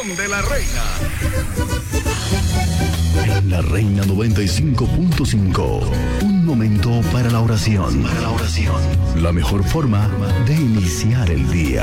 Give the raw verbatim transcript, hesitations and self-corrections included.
de la Reina. En La Reina noventa y cinco punto cinco, un momento para la oración. Para la oración. La mejor forma de iniciar el día.